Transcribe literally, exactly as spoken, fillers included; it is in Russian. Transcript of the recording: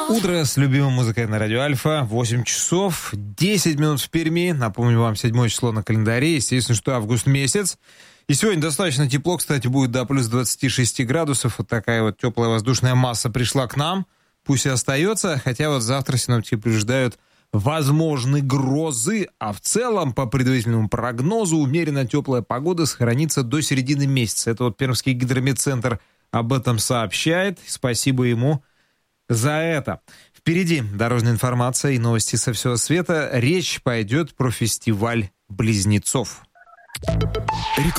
Утро с любимой музыкой на радио Альфа. восемь часов десять минут в Перми. Напомню вам, седьмое число на календаре. Естественно, что август месяц. И сегодня достаточно тепло, кстати, будет до плюс двадцати шести градусов. Вот такая вот теплая воздушная масса пришла к нам. Пусть и остается. Хотя вот завтра синоптики предупреждают возможны грозы. А в целом, по предварительному прогнозу, умеренно теплая погода сохранится до середины месяца. Это вот Пермский гидрометцентр об этом сообщает. Спасибо ему за это. Впереди дорожная информация и новости со всего света. Речь пойдет про фестиваль близнецов.